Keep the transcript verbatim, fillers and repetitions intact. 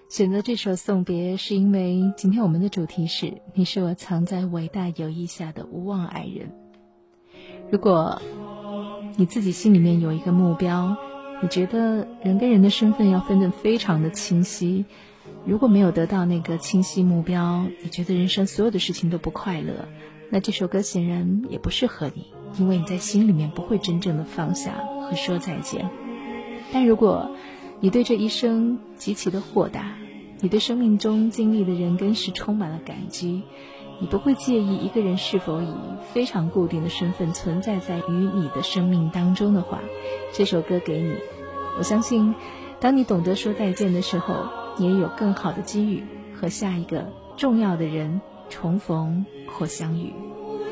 选择这首送别是因为今天我们的主题是你是我藏在伟大友谊下的无望爱人。如果你自己心里面有一个目标，你觉得人跟人的身份要分得非常的清晰，如果没有得到那个清晰目标，你觉得人生所有的事情都不快乐，那这首歌显然也不适合你，因为你在心里面不会真正的放下和说再见。但如果你对这一生极其的豁达，你对生命中经历的人跟事充满了感激，你不会介意一个人是否以非常固定的身份存在在于你的生命当中的话，这首歌给你。我相信当你懂得说再见的时候，你也有更好的机遇和下一个重要的人重逢或相遇。